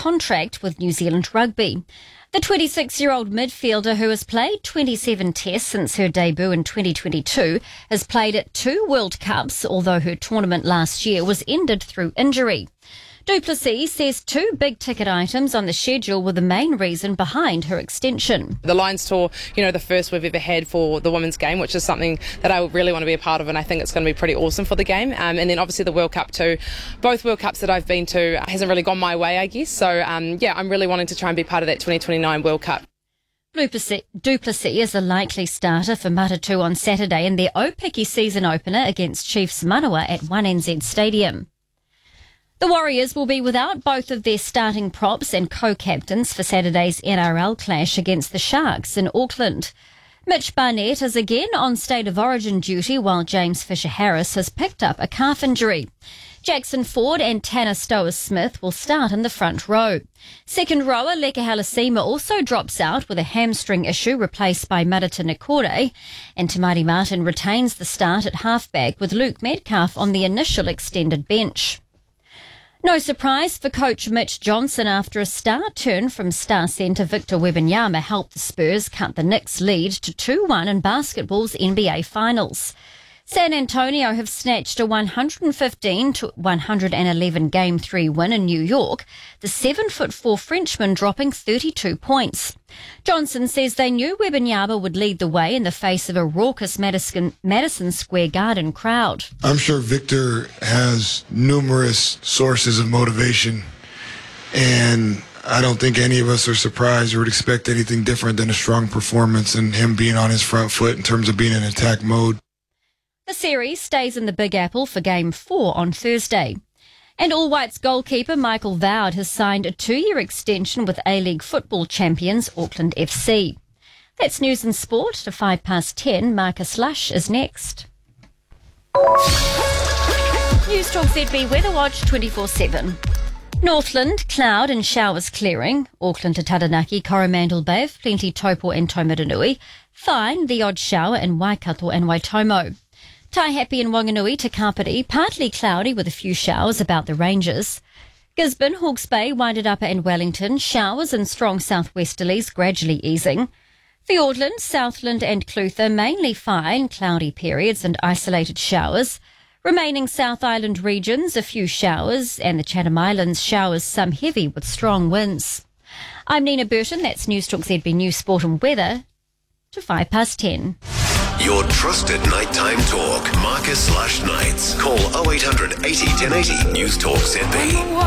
contract with New Zealand Rugby. The 26-year-old midfielder, who has played 27 tests since her debut in 2022, has played at 2 World Cups, although her tournament last year was ended through injury. Du Plessis says 2 big-ticket items on the schedule were the main reason behind her extension. The Lions Tour, the first we've ever had for the women's game, which is something that I really want to be a part of, and I think it's going to be pretty awesome for the game. And then obviously the World Cup too. Both World Cups that I've been to hasn't really gone my way, I guess. So, I'm really wanting to try and be part of that 2029 World Cup. Du Plessis is a likely starter for Matatu on Saturday in their Opiki season opener against Chiefs Manawa at 1NZ Stadium. The Warriors will be without both of their starting props and co-captains for Saturday's NRL clash against the Sharks in Auckland. Mitch Barnett is again on State of Origin duty while James Fisher-Harris has picked up a calf injury. Jackson Ford and Tanner Stowers-Smith will start in the front row. Second rower Leka Halasima also drops out with a hamstring issue, replaced by Marita Nikore, and Tamari Martin retains the start at halfback with Luke Metcalf on the initial extended bench. No surprise for coach Mitch Johnson after a star turn from star centre Victor Wembanyama helped the Spurs cut the Knicks' lead to 2-1 in basketball's NBA Finals. San Antonio have snatched a 115-111 Game 3 win in New York, the 7'4" Frenchman dropping 32 points. Johnson says they knew Wembanyama would lead the way in the face of a raucous Madison Square Garden crowd. I'm sure Victor has numerous sources of motivation, and I don't think any of us are surprised or would expect anything different than a strong performance and him being on his front foot in terms of being in attack mode. The series stays in the Big Apple for Game 4 on Thursday. And All Whites goalkeeper Michael Vowd has signed a 2-year extension with A-League football champions Auckland FC. That's news and sport to 10:05. Marcus Lush is next. News Talk ZB Weather Watch 24/7. Northland, cloud and showers clearing. Auckland to Taranaki, Coromandel Bay, plenty Taupo and Taumarunui. Fine, the odd shower in Waikato and Waitomo. Taihape and Wanganui to Kapiti, partly cloudy with a few showers about the ranges. Gisborne, Hawke's Bay, Wairarapa and Wellington, showers and strong southwesterlies gradually easing. Fiordland, Southland and Clutha, mainly fine, cloudy periods and isolated showers. Remaining South Island regions, a few showers, and the Chatham Islands, showers, some heavy with strong winds. I'm Nina Burton, that's News Talk ZB News Sport and Weather to 10:05. Your trusted nighttime talk. Marcus Lush Nights. Call 0800 80 1080 News Talk ZB.